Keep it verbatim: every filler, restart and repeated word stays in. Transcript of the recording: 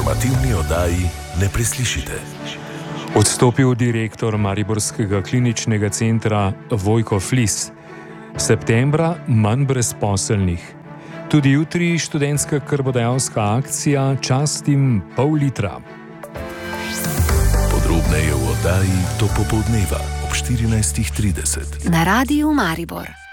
informativni oddaji ne preslišite. Odstopil direktor mariborskega kliničnega centra Vojko Flis. Septembra manj brezposelnih. Tudi jutri študentska krvodajalska akcija Častim pol litra. Podrobneje v oddaji do popoldneva ob štirinajstih trideset. Na Radiu Maribor.